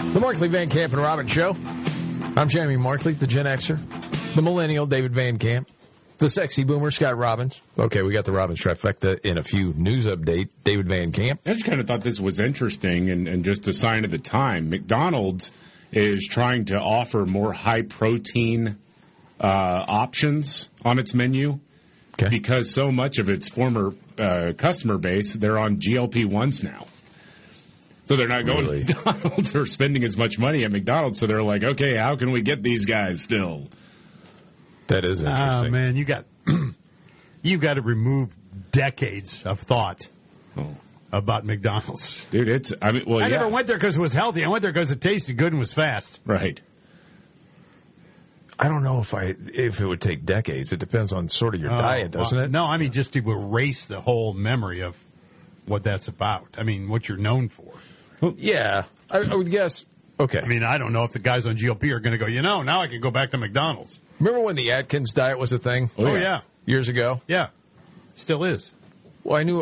The Markley, Van Camp, and Robbins Show. I'm Jamie Markley, the Gen Xer. The Millennial, David Van Camp. The Sexy Boomer, Scott Robbins. Okay, we got the Robbins trifecta in a few news update. David Van Camp. I just kind of thought this was interesting and just a sign of the time. McDonald's is trying to offer more high-protein options on its menu because so much of its former customer base, they're on GLP-1s now. So they're not going to McDonald's or spending as much money at McDonald's. So they're like, okay, how can we get these guys still? That is interesting. Oh, man, you got to remove decades of thought about McDonald's. Dude, I never went there because it was healthy. I went there because it tasted good and was fast. Right. I don't know if it would take decades. It depends on sort of your diet, doesn't it? No, I mean, just to erase the whole memory of what that's about. I mean, what you're known for. Yeah, I would guess. Okay. I mean, I don't know if the guys on GLP are going to go, now I can go back to McDonald's. Remember when the Atkins diet was a thing? Oh, yeah. Years ago? Yeah. Still is. Well,